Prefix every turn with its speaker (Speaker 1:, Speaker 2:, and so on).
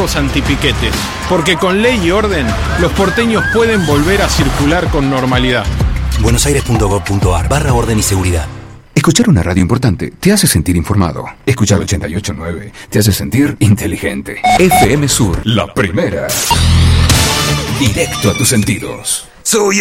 Speaker 1: operativos antipiquetes, porque con ley y orden, los porteños pueden volver a circular con normalidad.
Speaker 2: buenosaires.gov.ar/orden y seguridad.
Speaker 3: Escuchar una radio importante te hace sentir informado. Escuchar 88.9 te hace sentir inteligente. FM Sur, la primera. Directo a tus sentidos.
Speaker 2: Soy